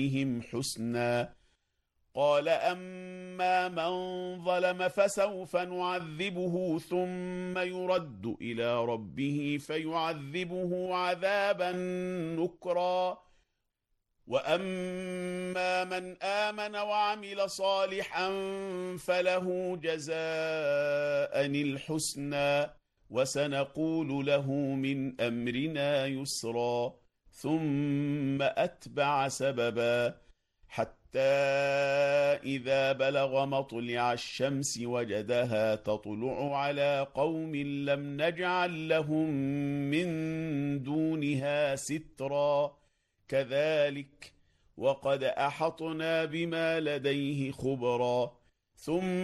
عليهم حسنا. قال أما من ظلم فسوف نعذبه ثم يرد إلى ربه فيعذبه عذابا نكرا. وأما من آمن وعمل صالحا فله جزاء الحسنى وسنقول له من أمرنا يسرا. ثم أتبع سببا حتى إذا بلغ مطلع الشمس وجدها تطلع على قوم لم نجعل لهم من دونها سترا. كذلك وقد أحطنا بما لديه خبرا. ثم